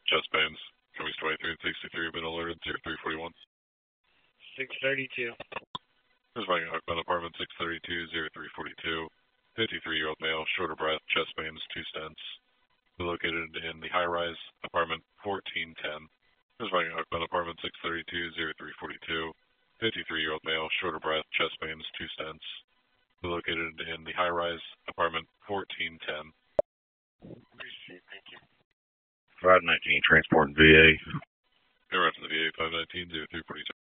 chest pains. Comes 23 and 63 have been alerted. 0341. 632. This is Viking Oakland apartment 632 0342. 53-year-old male, short of breath, chest pains, 2 stents. Located in the high-rise apartment 1410. This is Viking Oakland apartment 632 0342. 53-year-old male, short of breath, chest pains, 2 stents. Located in the high-rise apartment 1410. Appreciate it. Thank you. 519 transporting VA. Go right to the VA 519 0342.